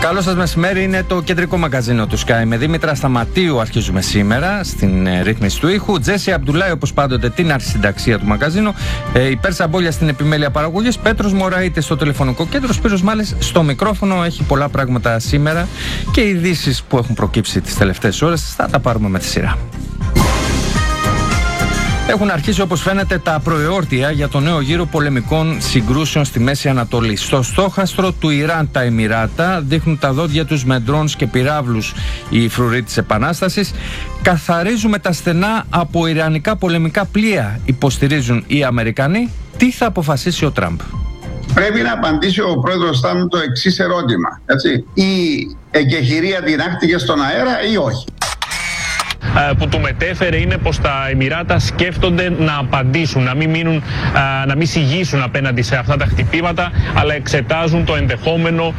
Καλό σας μεσημέρι, είναι το κεντρικό μαγκαζίνο του Sky. Με Δήμητρα Σταματίου αρχίζουμε σήμερα στην ρύθμιση του ήχου. Τζέσι Αμπτουλάη, όπως πάντοτε, την αρχισυνταξία του μαγκαζίνου. Η Πέρσα Μπόλια στην επιμέλεια παραγωγής. Πέτρος Μωραΐτης στο τηλεφωνικό κέντρο. Σπύρος Μάλης στο μικρόφωνο. Έχει πολλά πράγματα σήμερα και ειδήσεις που έχουν προκύψει τις τελευταίες ώρες. Θα τα πάρουμε με τη σειρά. Έχουν αρχίσει, όπως φαίνεται, τα προεόρτια για το νέο γύρο πολεμικών συγκρούσεων στη Μέση Ανατολή. Στο στόχαστρο του Ιράν τα Εμιράτα δείχνουν τα δόντια τους με ντρόουνς και πυράβλους οι φρουροί της Επανάστασης. Καθαρίζουμε τα στενά από ιρανικά πολεμικά πλοία, υποστηρίζουν οι Αμερικανοί. Τι θα αποφασίσει ο Τραμπ? Πρέπει να απαντήσει ο πρόεδρος Τραμπ το εξής ερώτημα. Έτσι. Η εγκεχηρία τινάχτηκε στον αέρα ή όχι? Που του μετέφερε είναι πως τα Εμιράτα σκέφτονται να απαντήσουν, να μην σιγήσουν απέναντι σε αυτά τα χτυπήματα, αλλά εξετάζουν το ενδεχόμενο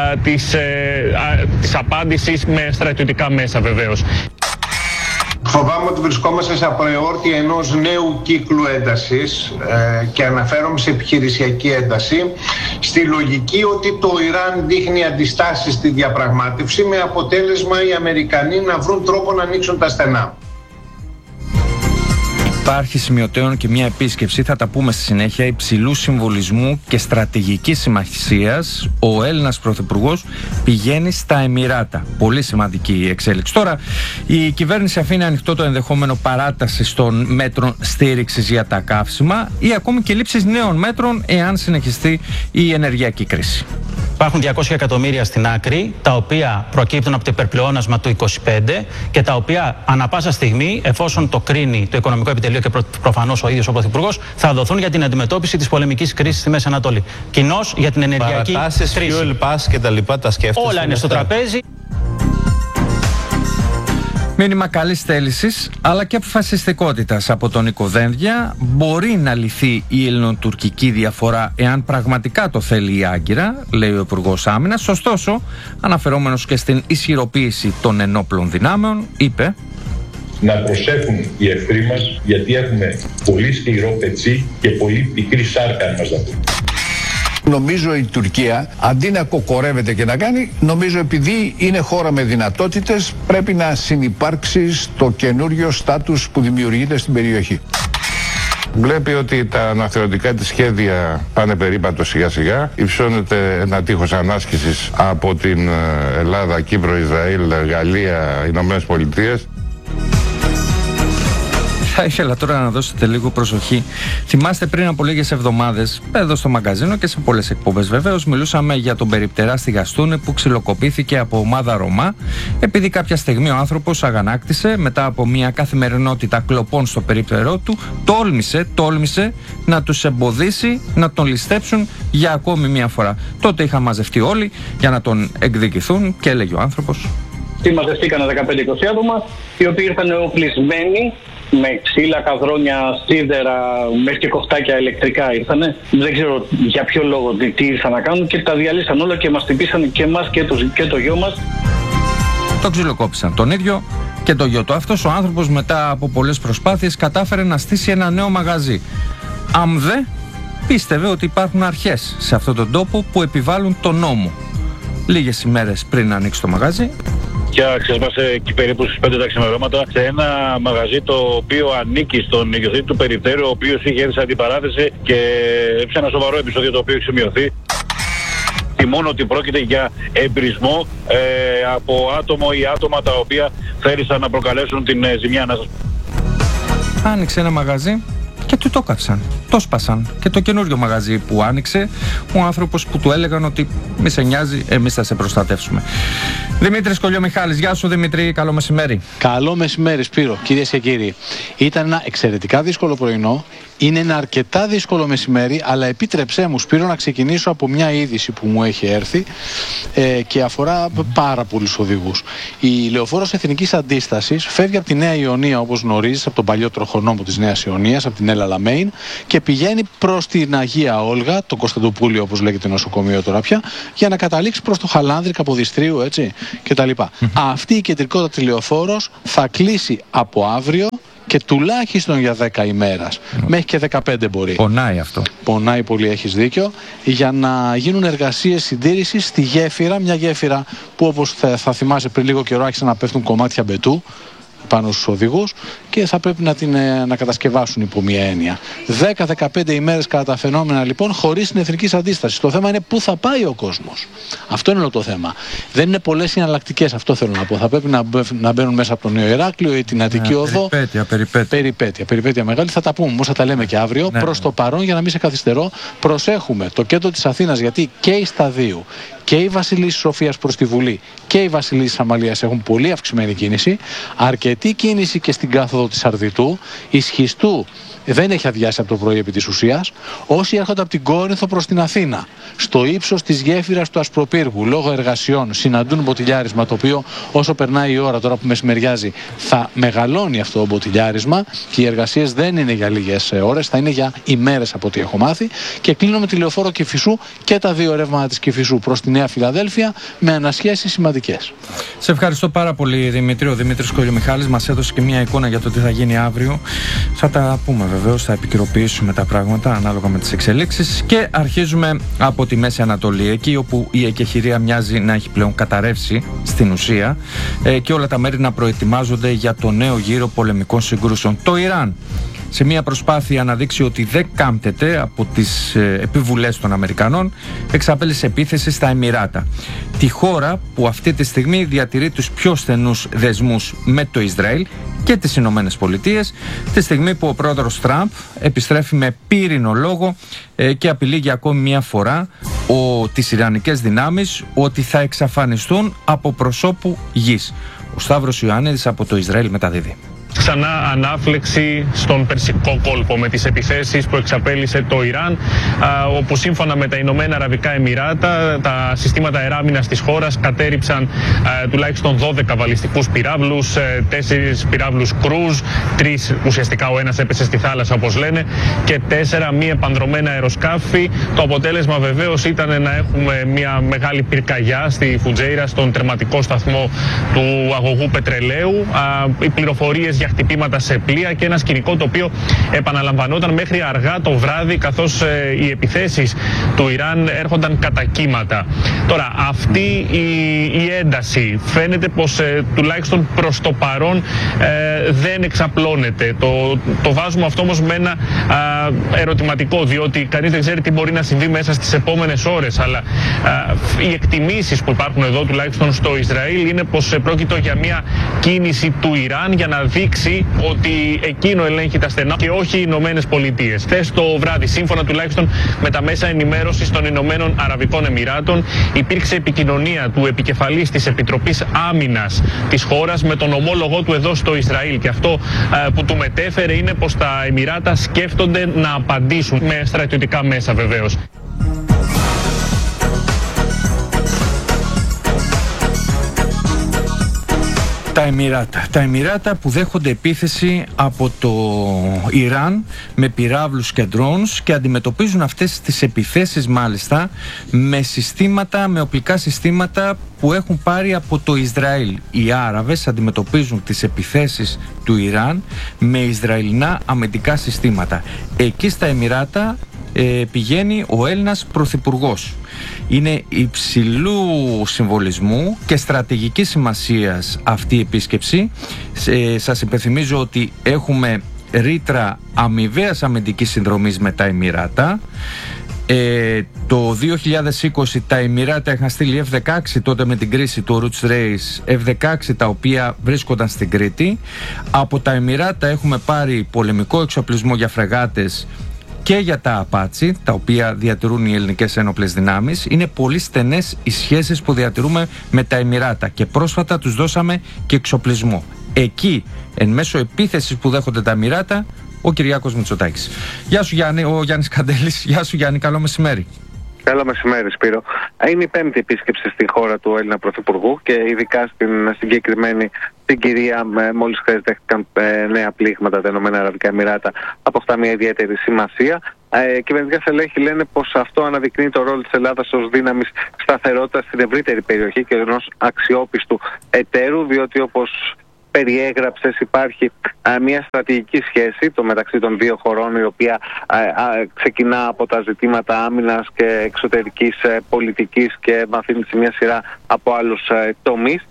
της απάντησης με στρατιωτικά μέσα βεβαίως. Φοβάμαι ότι βρισκόμαστε σε προεόρτη ενός νέου κύκλου έντασης και αναφέρομαι σε επιχειρησιακή ένταση, στη λογική ότι το Ιράν δείχνει αντιστάσεις στη διαπραγμάτευση, με αποτέλεσμα οι Αμερικανοί να βρουν τρόπο να ανοίξουν τα στενά. Υπάρχει σημειωτέων και μια επίσκεψη, θα τα πούμε στη συνέχεια, υψηλού συμβολισμού και στρατηγικής σημασίας. Ο Έλληνας Πρωθυπουργός πηγαίνει στα Εμιράτα. Πολύ σημαντική η εξέλιξη. Τώρα, η κυβέρνηση αφήνει ανοιχτό το ενδεχόμενο παράτασης των μέτρων στήριξης για τα καύσιμα ή ακόμη και λήψης νέων μέτρων εάν συνεχιστεί η ενεργειακή κρίση. Υπάρχουν 200 εκατομμύρια στην άκρη, τα οποία προκύπτουν από το υπερπλεόνασμα του 25 και τα οποία ανα πάσα στιγμή, εφόσον το κρίνει το Οικονομικό Επιτελείο και προφανώς ο ίδιος ο Πρωθυπουργός, θα δοθούν για την αντιμετώπιση της πολεμικής κρίσης στη Μέση Ανατολή. Κοινώς για την ενεργειακή κρίση. Fuel pass και τα λοιπά, τα σκέφτεστε? Όλα είναι στο τραπέζι. Μήνυμα καλής θέλησης αλλά και αποφασιστικότητας από τον Νίκο Δένδια. Μπορεί να λυθεί η ελληνοτουρκική διαφορά εάν πραγματικά το θέλει η Άγκυρα, λέει ο Υπουργός Άμυνας. Ωστόσο, αναφερόμενος και στην ισχυροποίηση των ενόπλων δυνάμεων, είπε: να προσέχουν οι εχθροί μας, γιατί έχουμε πολύ σκληρό πετσί και πολύ πικρή σάρκα αν μας δουν. Νομίζω η Τουρκία, αντί να κοκορεύεται και να κάνει, νομίζω επειδή είναι χώρα με δυνατότητες, πρέπει να συνυπάρξει στο καινούριο στάτους που δημιουργείται στην περιοχή. Βλέπει ότι τα αναθεωρητικά της σχέδια πάνε περίπατο σιγά σιγά. Υψώνεται ένα τείχος ανάσκησης από την Ελλάδα, Κύπρο, Ισραήλ, Γαλλία, Ηνωμένες Πολιτείες. Θα ήθελα τώρα να δώσετε λίγο προσοχή. Θυμάστε, πριν από λίγες εβδομάδες, εδώ στο μαγκαζίνο και σε πολλές εκπομπές βεβαίως, μιλούσαμε για τον περιπτερά στη Γαστούνη που ξυλοκοπήθηκε από ομάδα Ρωμά, επειδή κάποια στιγμή ο άνθρωπος αγανάκτησε μετά από μια καθημερινότητα κλοπών στο περίπτερό του, τόλμησε να τους εμποδίσει να τον ληστέψουν για ακόμη μια φορά. Τότε είχαν μαζευτεί όλοι για να τον εκδικηθούν και έλεγε ο άνθρωπος: μαζευτήκανε 15-20 άτομα, οι οποίοι ήρθαν οπλισμένοι με ξύλα, καδρόνια, σίδερα, μέχρι και κοφτάκια ηλεκτρικά ήρθανε. Δεν ξέρω για ποιο λόγο, τι ήρθαν να κάνουν, και τα διαλύσαν όλα και μας τυπήσαν και εμάς και το γιο μας. Το ξυλοκόπησαν τον ίδιο και το γιο του. Αυτός ο άνθρωπος, μετά από πολλές προσπάθειες, κατάφερε να στήσει ένα νέο μαγαζί. Αμδε πίστευε ότι υπάρχουν αρχές σε αυτόν τον τόπο που επιβάλλουν τον νόμο. Λίγες ημέρες πριν ανοίξει το μαγαζί, και ξεσπάσε εκεί περίπου στις 5 τα ξημερώματα σε ένα μαγαζί το οποίο ανήκει στον ιδιοκτήτη του περιπτέρου, ο οποίος είχε έρθει σε αντιπαράθεση και έπαιξε ένα σοβαρό επεισόδιο το οποίο έχει σημειωθεί. Μόνο ότι πρόκειται για εμπρισμό από άτομο ή άτομα τα οποία θέλησαν να προκαλέσουν την ζημιά. Άνοιξε ένα μαγαζί και του το κάψαν, το σπάσαν. Και το καινούριο μαγαζί που άνοιξε, ο άνθρωπος που του έλεγαν ότι μη σε νοιάζει, εμείς θα σε προστατεύσουμε. Δημήτρης Κολιομιχάλης, γεια σου Δημήτρη, καλό μεσημέρι. Καλό μεσημέρι Σπύρο, κυρίες και κύριοι. Ήταν ένα εξαιρετικά δύσκολο πρωινό, είναι ένα αρκετά δύσκολο μεσημέρι, αλλά επίτρεψέ μου Σπύρο να ξεκινήσω από μια είδηση που μου έχει έρθει και αφορά πάρα πολλούς οδηγούς. Η λεωφόρος Εθνικής Αντίστασης φεύγει από τη Νέα Ιωνία, όπως γνωρίζεις, από τον παλιό τροχονόμο της Νέας Ιωνίας, από την Έλα Λαμέιν, και πηγαίνει προς την Αγία Όλγα, το Κωνσταντοπούλιο όπως λέγεται νοσοκομείο τώρα πια, για να καταλήξει προς το Χαλάνδρη, Καποδιστρίου, έτσι, κτλ. Αυτή η κεντρικότατη λεωφόρος θα κλείσει από αύριο και τουλάχιστον για 10 ημέρες. Μέχρι και 15 μπορεί. Πονάει αυτό. Πονάει πολύ, έχεις δίκιο. Για να γίνουν εργασίες συντήρησης στη γέφυρα, μια γέφυρα που όπως θα θυμάσαι πριν λίγο καιρό άρχισαν να πέφτουν κομμάτια μπετού πάνω στους οδηγούς και θα πρέπει να κατασκευάσουν υπό μία έννοια. 10-15 ημέρες κατά τα φαινόμενα λοιπόν χωρίς την εθνική αντίσταση. Το θέμα είναι πού θα πάει ο κόσμος. Αυτό είναι όλο το θέμα. Δεν είναι πολλές εναλλακτικές, αυτό θέλω να πω. Θα πρέπει να μπαίνουν μέσα από το Νέο Ηράκλειο ή την Αττική Οδό. Περιπέτεια μεγάλη. Θα τα πούμε όμως, θα τα λέμε και αύριο. Προς το παρόν, για να μην σε καθυστερώ, προσέχουμε το κέντρο της Αθήνας, γιατί και η Σταδίου και η Βασιλής Σοφίας προς τη Βουλή και η Βασιλής Αμαλίας έχουν πολύ αυξημένη κίνηση. Αρκετή κίνηση και στην κάθοδο της Αρδιτού. Η Σχιστού δεν έχει αδειάσει από το πρωί επί της ουσίας. Όσοι έρχονται από την Κόρινθο προς την Αθήνα, στο ύψος της γέφυρας του Ασπροπύργου, λόγω εργασιών, συναντούν μποτιλιάρισμα, το οποίο όσο περνάει η ώρα, τώρα που μεσημεριάζει, θα μεγαλώνει αυτό το μποτιλιάρισμα και οι εργασίες δεν είναι για λίγες ώρες, θα είναι για ημέρες από ό,τι έχω μάθει. Και κλείνω με τη λεωφόρο Κηφισού και τα δύο ρεύματα της Κηφισού προς τη Νέα Φιλαδέλφια με ανασχέσεις σημαντικές. Σε ευχαριστώ πάρα πολύ, Δημήτρη. Ο Δημήτρης Κολιομιχάλης μας έδωσε και μια εικόνα για το τι θα γίνει αύριο. Θα τα πούμε βεβαίως, θα επικαιροποιήσουμε τα πράγματα ανάλογα με τις εξελίξεις και αρχίζουμε από τη Μέση Ανατολή, εκεί όπου η εκεχηρία μοιάζει να έχει πλέον καταρρεύσει στην ουσία και όλα τα μέρη να προετοιμάζονται για το νέο γύρο πολεμικών συγκρούσεων. Το Ιράν, σε μια προσπάθεια να δείξει ότι δεν κάμπτεται από τις επιβουλές των Αμερικανών, εξαπέλυσε επίθεση στα Εμιράτα, τη χώρα που αυτή τη στιγμή διατηρεί τους πιο στενούς δεσμούς με το Ισραήλ και τις Ηνωμένες Πολιτείες, τη στιγμή που ο πρόεδρος Τραμπ επιστρέφει με πύρινο λόγο και απειλεί για ακόμη μια φορά τις Ιρανικές δυνάμεις ότι θα εξαφανιστούν από προσώπου γης. Ο Σταύρος Ιωάννιδης από το Ισραήλ μεταδίδει. Ξανά ανάφλεξη στον Περσικό κόλπο με τις επιθέσεις που εξαπέλυσε το Ιράν, όπου σύμφωνα με τα Ηνωμένα Αραβικά Εμιράτα τα συστήματα αεράμινας της χώρας κατέριψαν τουλάχιστον 12 βαλιστικούς πυράβλους, 4 πυράβλους κρούζ, 3 ουσιαστικά ο ένας έπεσε στη θάλασσα όπως λένε και 4 μη επανδρομένα αεροσκάφη. Το αποτέλεσμα βεβαίως ήταν να έχουμε μια μεγάλη πυρκαγιά στη Φουτζέιρα, στον τερματικό σταθμό του αγωγού πετρελαίου. Οι πληροφορίες για χτυπήματα σε πλοία και ένα σκηνικό το οποίο επαναλαμβανόταν μέχρι αργά το βράδυ, καθώς οι επιθέσεις του Ιράν έρχονταν κατά κύματα. Τώρα, αυτή η ένταση φαίνεται πως τουλάχιστον προς το παρόν δεν εξαπλώνεται. Το βάζουμε αυτό όμως με ένα ερωτηματικό, διότι κανείς δεν ξέρει τι μπορεί να συμβεί μέσα στις επόμενες ώρες, αλλά οι εκτιμήσεις που υπάρχουν εδώ, τουλάχιστον στο Ισραήλ, είναι πως πρόκειται για μια κίνηση του Ιράν για να δείξει ότι εκείνο ελέγχει τα στενά και όχι οι Ηνωμένες Πολιτείες. Χθες το βράδυ, σύμφωνα τουλάχιστον με τα μέσα ενημέρωσης των Ηνωμένων Αραβικών Εμιράτων, υπήρξε επικοινωνία του επικεφαλής της Επιτροπής Άμυνας της χώρας με τον ομόλογό του εδώ στο Ισραήλ. Και αυτό που του μετέφερε είναι πως τα Εμιράτα σκέφτονται να απαντήσουν με στρατιωτικά μέσα βεβαίως. Τα Εμιράτα που δέχονται επίθεση από το Ιράν με πυράβλους και drones και αντιμετωπίζουν αυτές τις επιθέσεις μάλιστα με οπλικά συστήματα που έχουν πάρει από το Ισραήλ. Οι Άραβες αντιμετωπίζουν τις επιθέσεις του Ιράν με Ισραηλινά αμυντικά συστήματα. Εκεί στα Εμιράτα πηγαίνει ο Έλληνας Πρωθυπουργός. Είναι υψηλού συμβολισμού και στρατηγικής σημασίας αυτή η επίσκεψη. Σας υπενθυμίζω ότι έχουμε ρήτρα αμοιβαίας αμυντικής συνδρομής με τα Εμιράτα. Το 2020 τα Εμιράτα είχαν στείλει F-16 τότε με την κρίση του Roots Race, F-16 τα οποία βρίσκονταν στην Κρήτη. Από τα Εμιράτα έχουμε πάρει πολεμικό εξοπλισμό για φρεγάτες και για τα Απάτσι, τα οποία διατηρούν οι ελληνικές ένοπλες δυνάμεις. Είναι πολύ στενές οι σχέσεις που διατηρούμε με τα Εμιράτα και πρόσφατα τους δώσαμε και εξοπλισμό. Εκεί, εν μέσω επίθεσης που δέχονται τα Εμιράτα, ο Κυριάκος Μητσοτάκης. Γεια σου Γιάννη, ο Γιάννης Καντέλης. Γεια σου Γιάννη, καλό μεσημέρι. Καλό μεσημέρι Σπύρο. Είναι η πέμπτη επίσκεψη στην χώρα του Έλληνα Πρωθυπουργού και ειδικά στην συγκεκριμένη συγκυρία, μόλις χθες δέχτηκαν νέα πλήγματα τα Ηνωμένα Αραβικά Εμιράτα, αποκτά μια ιδιαίτερη σημασία. Κυβερνητικά στελέχη λένε πως αυτό αναδεικνύει το ρόλο της Ελλάδας ως δύναμης σταθερότητας στην ευρύτερη περιοχή και ενός αξιόπιστου εταίρου, διότι όπως περιέγραψες, υπάρχει μια στρατηγική σχέση μεταξύ των δύο χωρών, η οποία ξεκινά από τα ζητήματα άμυνας και εξωτερικής πολιτικής και μαθαίνει σε μια σειρά από άλλους τομείς.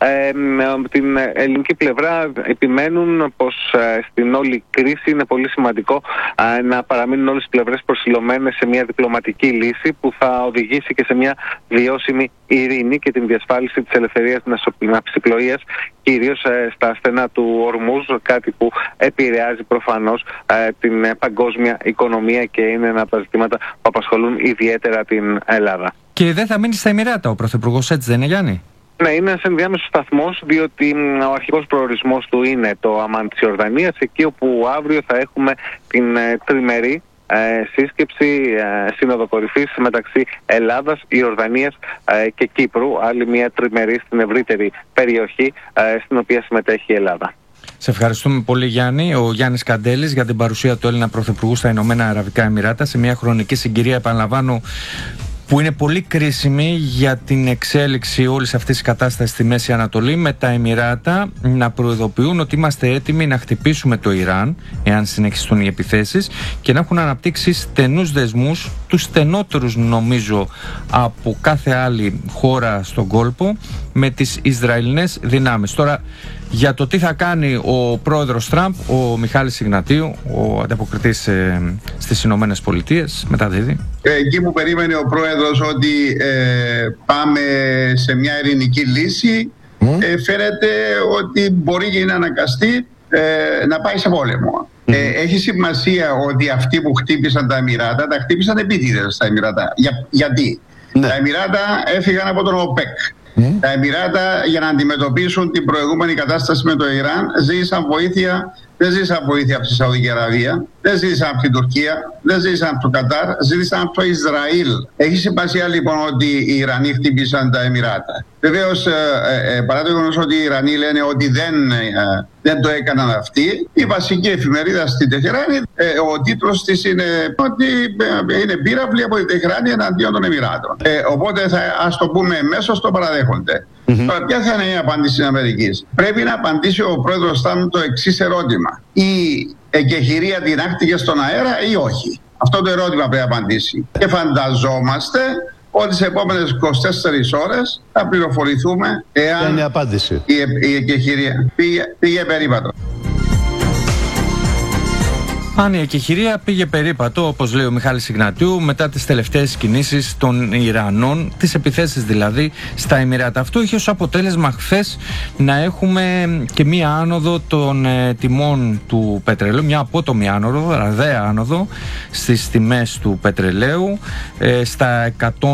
Την ελληνική πλευρά επιμένουν πως στην όλη κρίση είναι πολύ σημαντικό να παραμείνουν όλες οι πλευρές προσιλωμένες σε μια διπλωματική λύση που θα οδηγήσει και σε μια βιώσιμη ειρήνη και την διασφάλιση της ελευθερίας ναυσιπλοείας, κυρίως στα στενά του Ορμούζ, κάτι που επηρεάζει προφανώς την παγκόσμια οικονομία και είναι ένα από τα ζητήματα που απασχολούν ιδιαίτερα την Ελλάδα. Και δεν θα μείνει στα Εμιράτα ο Πρωθυπουργός, έτσι δεν είναι, Γιάννη? Ναι, είναι ένας ενδιάμεσος σταθμός, διότι ο αρχικός προορισμός του είναι το Αμάν της Ιορδανίας, εκεί όπου αύριο θα έχουμε την τριμερή σύσκεψη, σύνοδο κορυφής μεταξύ Ελλάδας, Ιορδανίας και Κύπρου, άλλη μια τριμερή στην ευρύτερη περιοχή στην οποία συμμετέχει η Ελλάδα. Σε ευχαριστούμε πολύ, Γιάννη. Ο Γιάννης Καντέλης για την παρουσία του Έλληνα Πρωθυπουργού στα Ηνωμένα Αραβικά Εμιράτα σε μια χρονική συγκυρία, επαναλαμβάνω, που είναι πολύ κρίσιμη για την εξέλιξη όλης αυτής της κατάστασης στη Μέση Ανατολή, με τα Εμιράτα να προειδοποιούν ότι είμαστε έτοιμοι να χτυπήσουμε το Ιράν εάν συνεχιστούν οι επιθέσεις και να έχουν αναπτύξει στενούς δεσμούς, τους στενότερους νομίζω από κάθε άλλη χώρα στον κόλπο, με τις Ισραηλινές δυνάμεις. Τώρα, για το τι θα κάνει ο πρόεδρος Τραμπ, ο Μιχάλης Ιγνατίου, ο ανταποκριτής στις Ηνωμένες Πολιτείες, μεταδίδει. Εκεί που περίμενε ο πρόεδρος ότι πάμε σε μια ειρηνική λύση, φαίνεται ότι μπορεί και να αναγκαστεί να πάει σε πόλεμο. Έχει σημασία ότι αυτοί που χτύπησαν τα Εμιράτα, τα χτύπησαν επίτηδες στα Εμιράτα. Γιατί? Τα Εμιράτα έφυγαν από τον ΟΠΕΚ. Τα Εμιράτα, για να αντιμετωπίσουν την προηγούμενη κατάσταση με το Ιράν, ζήτησαν βοήθεια. Δεν ζήτησαν βοήθεια από τη Σαουδική Αραβία, δεν ζήτησαν από την Τουρκία, δεν ζήτησαν από το Κατάρ, ζήτησαν από το Ισραήλ. Έχει σημασία λοιπόν ότι οι Ιρανοί χτύπησαν τα Εμιράτα. Βεβαίως, παρά το γεγονός ότι οι Ιρανοί λένε ότι δεν το έκαναν αυτοί, η βασική εφημερίδα στην Τεχεράνη, ο τίτλος της είναι ότι είναι πύραυλοι από την Τεχεράνη εναντίον των Εμιράτων. Οπότε ας το πούμε εμέσως, το παραδέχονται. Τώρα, ποια θα είναι η απάντηση της Αμερικής? Πρέπει να απαντήσει ο πρόεδρος Τραμπ το εξής ερώτημα: η εκεχηρία τινάχτηκε στον αέρα ή όχι? Αυτό το ερώτημα πρέπει να απαντήσει. Και φανταζόμαστε ότι στις επόμενες 24 ώρες θα πληροφορηθούμε εάν είναι η απάντηση. Η εκεχηρία πήγε περίπατο. Αν η εκεχηρία πήγε περίπατο, όπως λέει ο Μιχάλης Ιγνατίου, μετά τις τελευταίες κινήσεις των Ιρανών, τις επιθέσεις δηλαδή στα Εμιράτα. Αυτό είχε ως αποτέλεσμα χθες να έχουμε και μία άνοδο των τιμών του πετρελαίου, μια απότομη άνοδο, ραδαία άνοδο στις τιμές του πετρελαίου, στα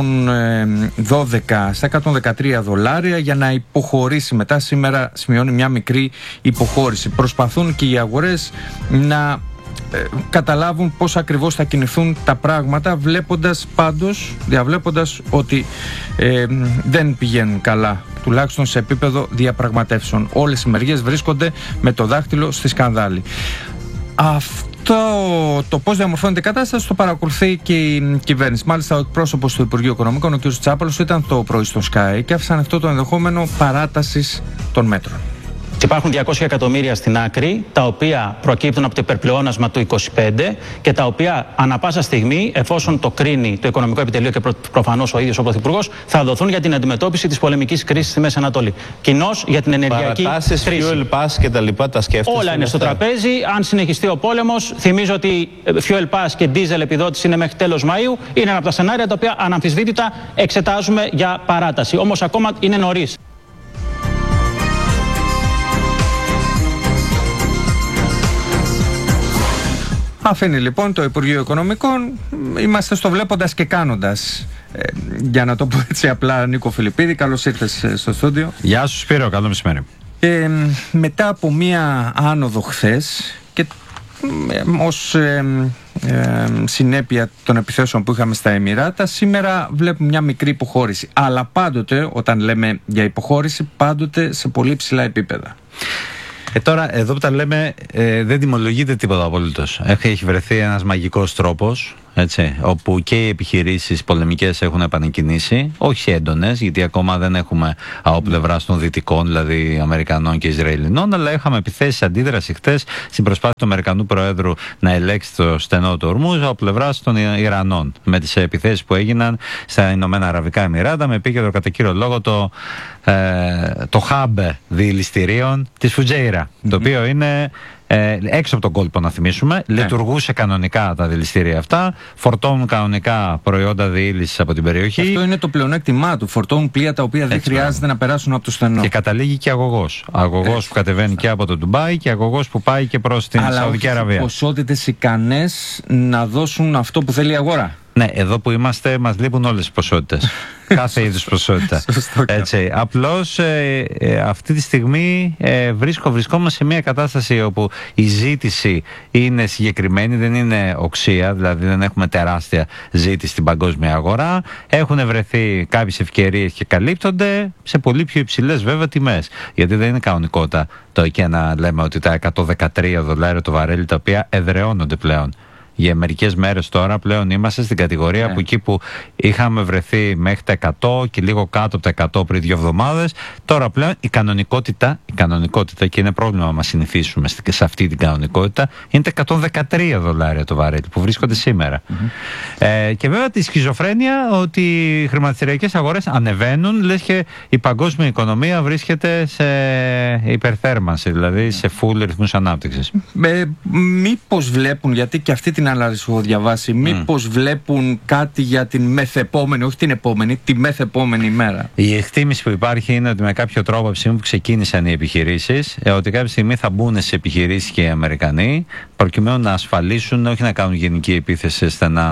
112, στα 113 δολάρια, για να υποχωρήσει μετά. Σήμερα σημειώνει μια μικρή υποχώρηση. Προσπαθούν και οι αγορές να καταλάβουν πώς ακριβώς θα κινηθούν τα πράγματα, διαβλέποντας ότι δεν πηγαίνουν καλά, τουλάχιστον σε επίπεδο διαπραγματεύσεων. Όλες οι μεριές βρίσκονται με το δάχτυλο στη σκανδάλη. Αυτό το πώς διαμορφώνεται η κατάσταση το παρακολουθεί και η κυβέρνηση. Μάλιστα, ο εκπρόσωπος του Υπουργείου Οικονομικών, ο κ. Τσάπαλος, ήταν το πρωί στο Sky και άφησαν αυτό το ενδεχόμενο παράτασης των μέτρων. Υπάρχουν 200 εκατομμύρια στην άκρη, τα οποία προκύπτουν από το υπερπλεόνασμα του 25 και τα οποία ανα πάσα στιγμή, εφόσον το κρίνει το Οικονομικό Επιτελείο και προφανώς ο ίδιος ο Πρωθυπουργός, θα δοθούν για την αντιμετώπιση της πολεμικής κρίσης στη Μέση Ανατολή. Κοινώς για την ενεργειακή παρατάσεις, κρίση. fuel pass και τα λοιπά, τα σκέφτεστε? Όλα είναι στο τραπέζι. Αν συνεχιστεί ο πόλεμος, θυμίζω ότι fuel pass και diesel επιδότηση είναι μέχρι τέλος Μαΐου. Είναι ένα από τα σενάρια τα οποία αναμφισβήτητα εξετάζουμε για παράταση. Όμως ακόμα είναι νωρίς. Αφήνει λοιπόν το Υπουργείο Οικονομικών. Είμαστε στο βλέποντας και κάνοντας. Για να το πω έτσι απλά, Νίκο Φιλιππίδη, καλώς ήρθες στο στούντιο. Γεια σου Σπύρο, καλό μεσημέρι. Μετά από μία άνοδο χθες και ως συνέπεια των επιθέσεων που είχαμε στα Εμιράτα, σήμερα βλέπουμε μια μικρή υποχώρηση. Αλλά πάντοτε, όταν λέμε για υποχώρηση, πάντοτε σε πολύ ψηλά επίπεδα. Τώρα, εδώ που τα λέμε, δεν τιμολογείται τίποτα απολύτως. Έχει βρεθεί ένας μαγικός τρόπος έτσι, όπου και οι επιχειρήσεις πολεμικές έχουν επανεκκινήσει, όχι έντονες, γιατί ακόμα δεν έχουμε από πλευράς των Δυτικών, δηλαδή Αμερικανών και Ισραηλινών, αλλά είχαμε επιθέσεις αντίδραση χτες στην προσπάθεια του Αμερικανού Προέδρου να ελέγξει το στενό του Ορμούζ από πλευράς των Ιρανών, με τις επιθέσεις που έγιναν στα Ηνωμένα Αραβικά Εμιράτα, με επίκεντρο κατά κύριο λόγο το hub διελιστηρίων της Φουτζέιρα, το οποίο είναι έξω από τον κόλπο, να θυμίσουμε. Λειτουργούσε κανονικά τα δηληστήρια αυτά, φορτώνουν κανονικά προϊόντα διήλυσης από την περιοχή. Αυτό είναι το πλεονέκτημά του. Φορτώνουν πλοία τα οποία δεν χρειάζεται να περάσουν από το στενό. Και καταλήγει και αγωγός. Αγωγός που κατεβαίνει και από το Ντουμπάι και αγωγός που πάει και προς την Σαουδική Αραβία. Αλλά ποσότητες ικανές να δώσουν αυτό που θέλει η αγορά. Ναι, εδώ που είμαστε μας λείπουν όλες οι ποσότητες. Κάθε είδους ποσότητα. Έτσι. Απλώς αυτή τη στιγμή βρισκόμαστε σε μια κατάσταση όπου η ζήτηση είναι συγκεκριμένη, δεν είναι οξία, δηλαδή δεν έχουμε τεράστια ζήτηση στην παγκόσμια αγορά. Έχουν βρεθεί κάποιες ευκαιρίες και καλύπτονται σε πολύ πιο υψηλές βέβαια τιμές. Γιατί δεν είναι κανονικότητα το εκεί να λέμε ότι τα $113 το βαρέλι, τα οποία εδραιώνονται πλέον. Για μερικές μέρες τώρα πλέον είμαστε στην κατηγορία που εκεί που είχαμε βρεθεί μέχρι τα 100 και λίγο κάτω από τα 100 πριν 2 εβδομάδες, τώρα πλέον η κανονικότητα, και είναι πρόβλημα να μας συνηθίσουμε σε αυτή την κανονικότητα, είναι τα $113 το βαρέλι που βρίσκονται σήμερα. Και βέβαια τη σχιζοφρένεια ότι οι χρηματιστηριακές αγορές ανεβαίνουν, λες και η παγκόσμια οικονομία βρίσκεται σε υπερθέρμανση, δηλαδή σε full ρυθμούς ανάπτυξης. Μήπως βλέπουν, γιατί και αυτή την ανάλυση έχω διαβάσει, μήπως βλέπουν κάτι για την μεθεπόμενη, όχι την επόμενη, τη μεθεπόμενη ημέρα? Η εκτίμηση που υπάρχει είναι ότι με κάποιο τρόπο από τη στιγμή που ξεκίνησαν οι επιχειρήσεις, ότι κάποια στιγμή θα μπουν στις επιχειρήσεις και οι Αμερικανοί, προκειμένου να ασφαλίσουν, όχι να κάνουν γενική επίθεση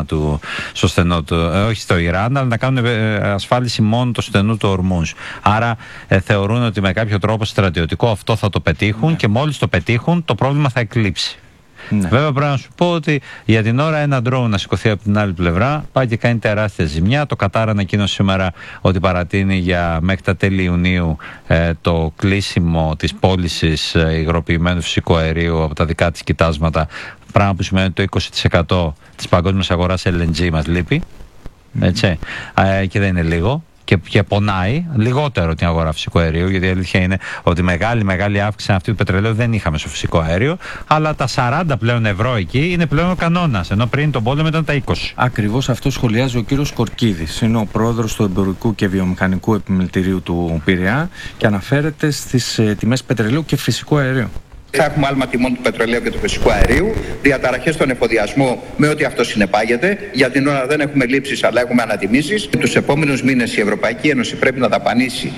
στο στενό του, όχι στο Ιράν, αλλά να κάνουν ασφάλιση μόνο το στενού του Ορμούζ. Άρα θεωρούν ότι με κάποιο τρόπο στρατιωτικό αυτό θα το πετύχουν και μόλις το πετύχουν το πρόβλημα θα εκλείψει. Βέβαια πρέπει να σου πω ότι για την ώρα ένα drone να σηκωθεί από την άλλη πλευρά πάει και κάνει τεράστια ζημιά. Το Κατάρ ανακοίνωσε σήμερα ότι παρατείνει μέχρι τα τέλη Ιουνίου το κλείσιμο της πώλησης υγροποιημένου φυσικού αερίου από τα δικά της κοιτάσματα, πράγμα που σημαίνει ότι το 20% της παγκόσμιας αγοράς LNG μας λείπει, έτσι, και δεν είναι λίγο. Και πονάει λιγότερο την αγορά φυσικού αερίου, γιατί η αλήθεια είναι ότι μεγάλη αύξηση αυτή του πετρελαίου δεν είχαμε στο φυσικό αέριο, αλλά τα 40 πλέον ευρώ εκεί είναι πλέον ο κανόνας, ενώ πριν τον πόλεμο ήταν τα 20. Ακριβώς αυτό σχολιάζει ο κύριος Κορκίδης. Είναι ο πρόεδρος του Εμπορικού και Βιομηχανικού Επιμελητηρίου του Πειραιά και αναφέρεται στις τιμές πετρελαίου και φυσικού αερίου. Θα έχουμε άλμα τιμών του πετρελαίου και του φυσικού αερίου, διαταραχές στον εφοδιασμό με ό,τι αυτό συνεπάγεται. Για την ώρα δεν έχουμε λήψεις, αλλά έχουμε ανατιμήσεις. Τους επόμενους μήνες η Ευρωπαϊκή Ένωση πρέπει να δαπανίσει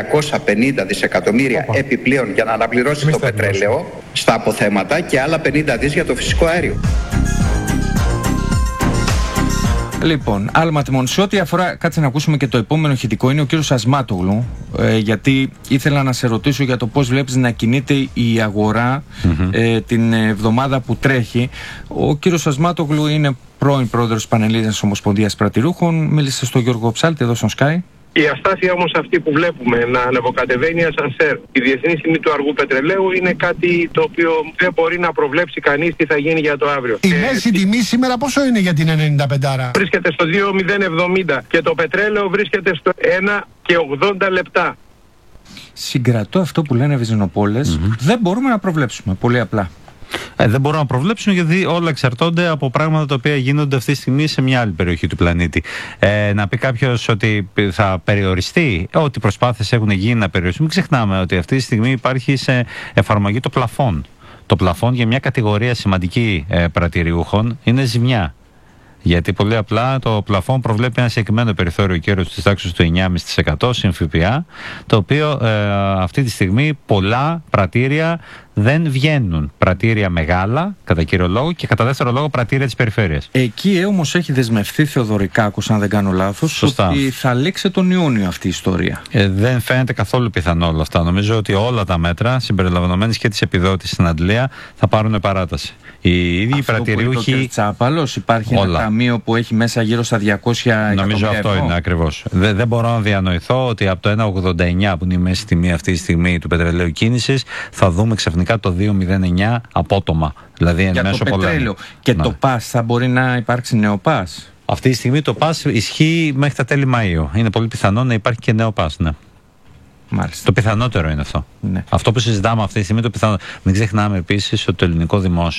250 δισεκατομμύρια επιπλέον για να αναπληρώσει το πετρέλαιο στα αποθέματα και άλλα 50 δις για το φυσικό αέριο. Λοιπόν, άλμα τιμών. Σε ό,τι αφορά, κάτσε να ακούσουμε και το επόμενο ηχητικό, είναι ο κύριος Ασμάτογλου, γιατί ήθελα να σε ρωτήσω για το πώς βλέπεις να κινείται η αγορά την εβδομάδα που τρέχει. Ο κύριος Ασμάτογλου είναι πρώην πρόεδρος της Πανελλήνιας Ομοσπονδίας Πρατηρούχων, μίλησε στο Γιώργο Ψάλτη εδώ στον Sky. Η αστάθεια όμως αυτή που βλέπουμε να ανεβοκατεβαίνει ασανσέρ, η διεθνή τιμή του αργού πετρελαίου, είναι κάτι το οποίο δεν μπορεί να προβλέψει κανείς τι θα γίνει για το αύριο. Η μέση τιμή σήμερα πόσο είναι για την 95? Βρίσκεται στο 2.070 και το πετρέλαιο βρίσκεται στο 1.80 λεπτά. Συγκρατώ αυτό που λένε βυζινοπόλες, δεν μπορούμε να προβλέψουμε, πολύ απλά. Δεν μπορούμε να προβλέψουν, γιατί όλα εξαρτώνται από πράγματα τα οποία γίνονται αυτή τη στιγμή σε μια άλλη περιοχή του πλανήτη. Να πει κάποιος ότι θα περιοριστεί, ότι προσπάθειες έχουν γίνει να περιοριστούν. Μην ξεχνάμε ότι αυτή τη στιγμή υπάρχει σε εφαρμογή το πλαφόν. Το πλαφόν για μια κατηγορία σημαντική πρατηριούχων είναι ζημιά. Γιατί πολύ απλά το πλαφόν προβλέπει ένα συγκεκριμένο περιθώριο κέρδους της τάξης του 9,5% συν ΦΠΑ, το οποίο αυτή τη στιγμή πολλά πρατήρια δεν βγαίνουν. Πρατήρια μεγάλα, κατά κύριο λόγο, και κατά δεύτερο λόγο πρατήρια της περιφέρειας. Εκεί όμως έχει δεσμευτεί Θεοδωρικάκος, αν δεν κάνω λάθος, ότι θα λήξει τον Ιούνιο αυτή η ιστορία. Δεν φαίνεται καθόλου πιθανό όλα αυτά. Νομίζω ότι όλα τα μέτρα, συμπεριλαμβανομένης και της επιδότησης στην Αντλία, θα πάρουν παράταση. Οι ίδιοι πρατηριούχοι. Τσάπαλος, υπάρχει ένα ταμείο που έχει μέσα γύρω στα 200 εκατομμύρια. Νομίζω αυτό είναι ακριβώς. Δεν μπορώ να διανοηθώ ότι από το 1,89 που είναι η μέση τιμή αυτή τη στιγμή του πετρελαίου κίνησης θα δούμε ξαφνικά ξαφνικά το 2,09 απότομα. Δηλαδή εν για μέσω το πετρέλαιο. Και το ΠΑΣ θα μπορεί να υπάρξει νέο ΠΑΣ? Αυτή τη στιγμή το ΠΑΣ ισχύει μέχρι τα τέλη Μαΐου. Είναι πολύ πιθανό να υπάρχει και νέο ΠΑΣ, ναι. Μάλιστα. Το πιθανότερο είναι αυτό. Ναι. Αυτό που συζητάμε αυτή τη στιγμή το πιθανό. Μην ξεχνάμε επίσης ότι το ελληνικό δημόσιο